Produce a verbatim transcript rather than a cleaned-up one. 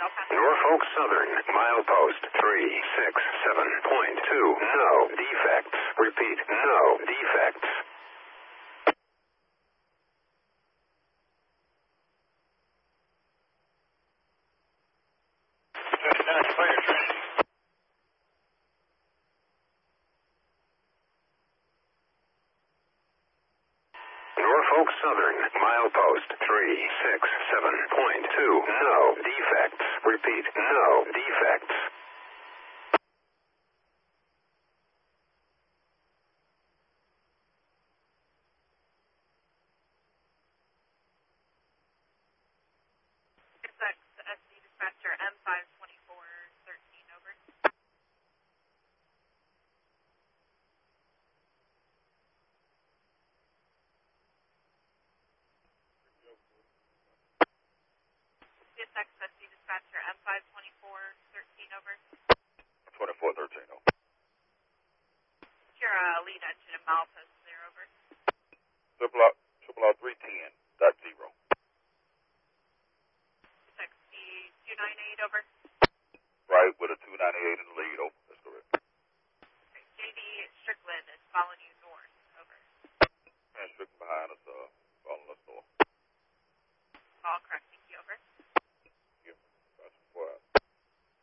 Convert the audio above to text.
Norfolk Southern, milepost three six seven point two. No defects. Repeat, no defects. Norfolk Southern, milepost three six seven point two. No defects. Repeat, no defects. S D dispatcher M five twenty-four thirteen, over. C S X S D dispatcher M five twenty-four thirteen, over. twenty-four thirteen, over. Your uh, lead engine and milepost there, over. Triple R, triple R three ten dot zero. X D two ninety-eight, over. Right with a two ninety-eight in the lead, over.